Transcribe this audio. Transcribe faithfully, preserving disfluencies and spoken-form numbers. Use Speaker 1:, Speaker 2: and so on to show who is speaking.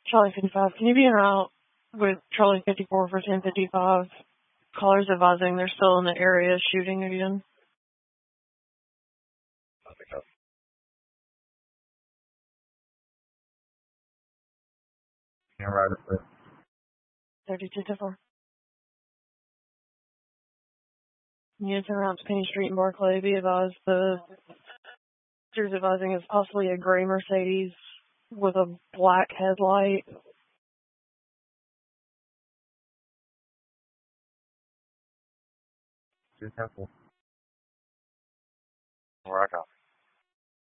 Speaker 1: Charlie fifty-five, can you be en route with Charlie fifty-four for ten fifty-five? Callers advising they're still in the area shooting again.
Speaker 2: Can't ride it.
Speaker 1: thirty-two to four. Units en route to Penny Street in Barclay. Be advised the officers advising is possibly a gray Mercedes with a black headlight.
Speaker 2: Too simple.
Speaker 3: Rock on.